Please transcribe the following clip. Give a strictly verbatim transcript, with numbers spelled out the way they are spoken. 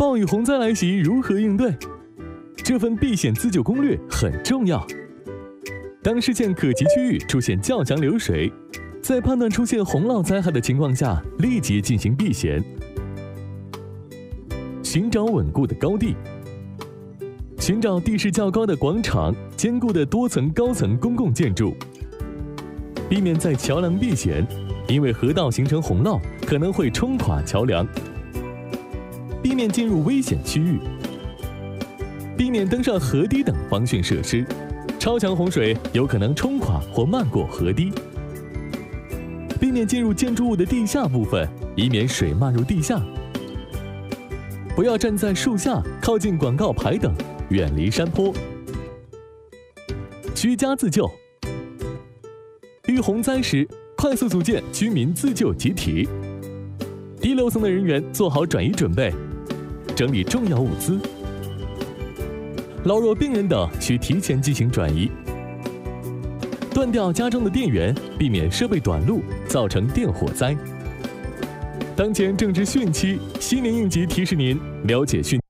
暴雨洪灾来袭如何应对？这份避险自救攻略很重要。当视线可及区域出现较强流水，在判断出现洪涝灾害的情况下，立即进行避险。寻找稳固的高地，寻找地势较高的广场、坚固的多层高层公共建筑，避免在桥梁避险，因为河道形成洪涝可能会冲垮桥梁。避免进入危险区域，避免登上河堤等防汛设施，超强洪水有可能冲垮或漫过河堤。避免进入建筑物的地下部分，以免水漫入地下。不要站在树下、靠近广告牌等，远离山坡。居家自救，遇洪灾时，快速组建居民自救集体。低楼层的人员做好转移准备，整理重要物资。老弱病人等需提前进行转移。断掉家中的电源，避免设备短路，造成电火灾。当前正值汛期，西宁应急提示您了解汛。